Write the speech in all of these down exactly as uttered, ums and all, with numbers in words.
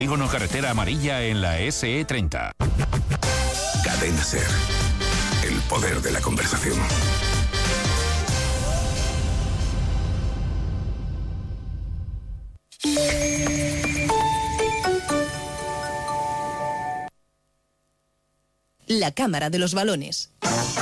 Polígono Carretera Amarilla en la ese e treinta. Cadena SER. El poder de la conversación. La Cámara de los Balones.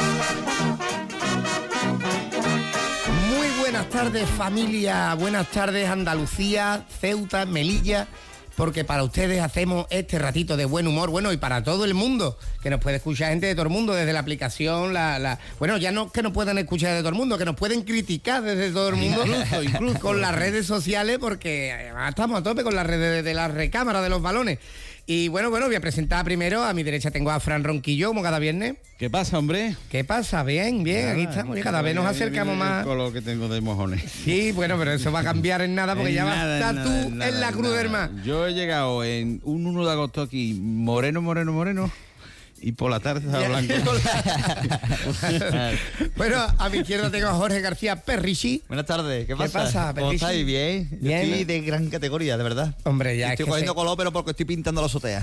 Muy buenas tardes, familia. Buenas tardes, Andalucía, Ceuta, Melilla. Porque para ustedes hacemos este ratito de buen humor, bueno, y para todo el mundo, que nos puede escuchar gente de todo el mundo, desde la aplicación, la, la bueno, ya no que nos puedan escuchar de todo el mundo, que nos pueden criticar desde todo el mundo, incluso, incluso con las redes sociales, porque además estamos a tope con las redes de, de la recámara de los balones. Y bueno, bueno, voy a presentar primero, a mi derecha tengo a Fran Ronquillo, como cada viernes. ¿Qué pasa, hombre? ¿Qué pasa? Bien, bien, Nada, aquí estamos, y cada vez nos acercamos más. Con lo que tengo de mojones. Sí, bueno, pero eso va a cambiar en nada, porque en ya nada, vas a estar nada, tú nada, en la cruz nada. del mar. Yo he llegado en un uno de agosto aquí, moreno, moreno, moreno, y por la tarde estaba blanco. Bueno, a mi izquierda tengo a Jorge García Perrichi. Buenas tardes, ¿qué ¿Qué pasa? pasa, ¿Cómo Perrichi? estáis? Bien. Bien, Estoy ¿no? de gran categoría, de verdad. Hombre, ya Estoy es que cogiendo se- color, pero porque estoy pintando la azotea.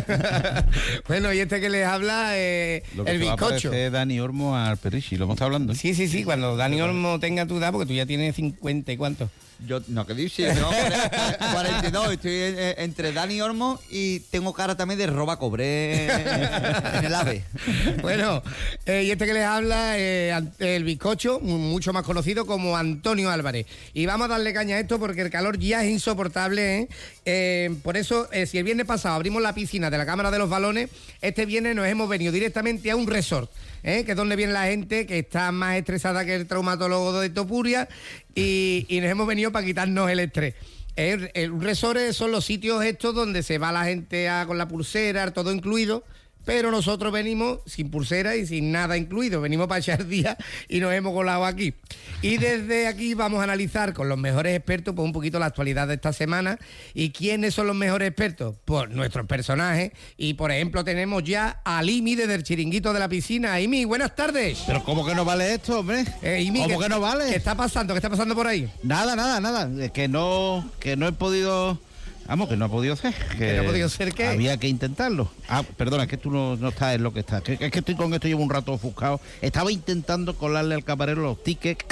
Bueno, y este que les habla, eh, Lo que el te va a bizcocho. parecer Dani Olmo al Perrichi, lo hemos estado hablando. Sí, sí, sí, cuando Dani Olmo tenga tu edad, porque tú ya tienes cincuenta y cuánto. Yo, no, ¿qué dices? No, cuarenta y dos. Estoy eh, entre Dani Olmo y tengo cara también de roba cobré en el AVE. Bueno, eh, y este que les habla, eh, ante el bizcocho, mu- mucho más conocido como Antonio Álvarez. Y vamos a darle caña a esto porque el calor ya es insoportable, ¿eh? Eh, por eso, eh, si el viernes pasado abrimos la piscina de la Cámara de los Balones, este viernes nos hemos venido directamente a un resort, ¿eh? Que es donde viene la gente que está más estresada que el traumatólogo de Topuria, y, y nos hemos venido para quitarnos el estrés. El, el resort son los sitios estos donde se va la gente a, con la pulsera, todo incluido. Pero nosotros venimos sin pulsera y sin nada incluido. Venimos para echar día y nos hemos colado aquí. Y desde aquí vamos a analizar con los mejores expertos pues un poquito la actualidad de esta semana. ¿Y quiénes son los mejores expertos? Pues nuestros personajes. Y por ejemplo tenemos ya a Imi desde el chiringuito de la piscina. Imi, buenas tardes. Pero ¿cómo que no vale esto, hombre? Eh, Imi, ¿Cómo ¿qué- que no vale? ¿Qué está pasando? ¿Qué está pasando por ahí? Nada, nada, nada. Es que no, que no he podido... Vamos, que no ha podido ser. ¿Que no ha podido ser qué? Había que intentarlo. Ah, perdona, es que tú no, no estás en lo que estás. Que- que Es que estoy con esto, llevo un rato ofuscado. Estaba intentando colarle al camarero los tickets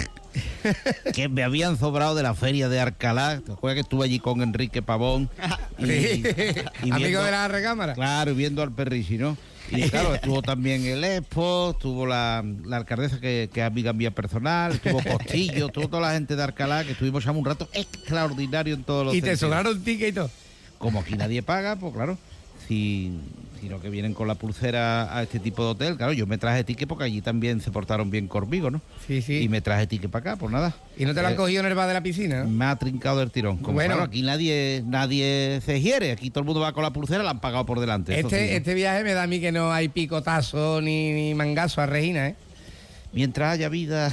que me habían sobrado de la feria de Alcalá. ¿Te acuerdas que estuve allí con Enrique Pavón? Y, y Amigo viendo- de la recámara. Claro, y viendo al Perrichi, ¿no? Y claro, estuvo también el Expo, estuvo la, la alcaldesa que, que es amiga mía personal, estuvo Costillo, estuvo toda la gente de Alcalá, que estuvimos ya un rato extraordinario en todos los Y te sentidos. sobraron tickets y todo. Como aquí nadie paga, pues claro, si, sino que vienen con la pulsera a este tipo de hotel, claro, yo me traje ticket porque allí también se portaron bien conmigo, ¿no? Sí, sí. Y me traje ticket para acá, pues nada. ¿Y no te lo han Eh, cogido en el bar de la piscina, no? Me ha trincado del tirón. Como Bueno. claro, aquí nadie nadie se hiere, aquí todo el mundo va con la pulsera, la han pagado por delante. eso Este, sí, ¿no? este viaje me da a mí que no hay picotazo ni, ni mangazo a Regina, ¿eh? Mientras haya vida,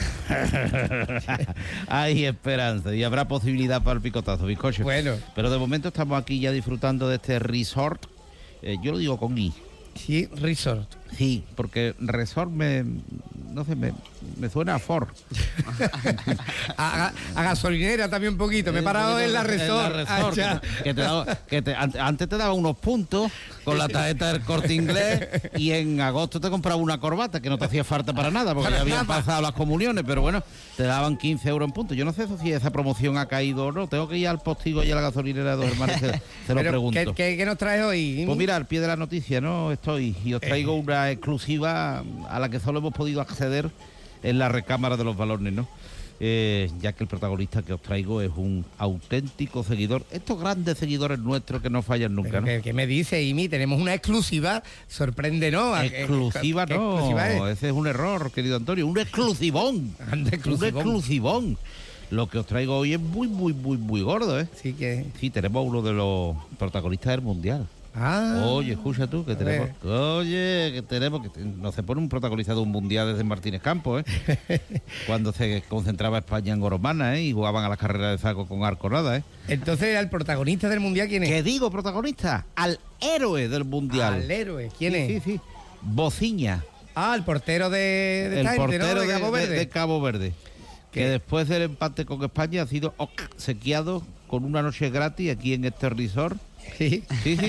hay esperanza y habrá posibilidad para el picotazo, bizcocho. Bueno. Pero de momento estamos aquí ya disfrutando de este resort. Eh, yo lo digo con I. Sí, resort. Sí, porque resort me, no sé, me, me suena a Ford. A, a- a gasolinera también un poquito. Me he parado en la resort. Ah, ya. que te daba- que te- an- antes te daba unos puntos con la tarjeta del Corte Inglés y en agosto te compraba una corbata que no te hacía falta para nada porque Para ya habían nada. pasado las comuniones, pero bueno, te daban quince euros en puntos. Yo no sé si esa promoción ha caído o no. Tengo que ir al postigo y a la gasolinera de Dos Hermanos, se, se lo Pero, pregunto. ¿qué, qué, qué nos traes hoy? Pues mira, al pie de la noticia, ¿no? Estoy y os traigo Eh. una exclusiva a la que solo hemos podido acceder en la recámara de los balones, ¿no? Eh, ya que el protagonista que os traigo es un auténtico seguidor, estos grandes seguidores nuestros que no fallan nunca, Pero ¿no? ¿Qué, qué me dice, Imi? Tenemos una exclusiva. Sorpréndenos. ¿A qué- Exclusiva qué no, exclusiva es? ese es un error, querido Antonio, un exclusivón, Anda, exclusivón. un exclusivón. Lo que os traigo hoy es muy, muy, muy, muy gordo, ¿eh? Sí que... Sí, tenemos uno de los protagonistas del Mundial. Ah. Oye, escucha tú, que A tenemos... ver. Oye, que tenemos... que te- no se pone un protagonista de un mundial desde Martínez Campos, ¿eh? Cuando se concentraba España en Goromana, ¿eh? Y jugaban a las carreras de saco con arconada, ¿eh? Entonces, ¿el protagonista del mundial quién es? ¿Qué digo, protagonista? Al héroe del mundial. Al héroe. ¿Quién Sí, es? Sí, sí. Bociña. Ah, el portero de, de El esta gente, ¿no? portero de Cabo de, Verde. de Cabo Verde. ¿Qué? Que después del empate con España ha sido obsequiado con una noche gratis aquí en este resort Sí. Sí, sí.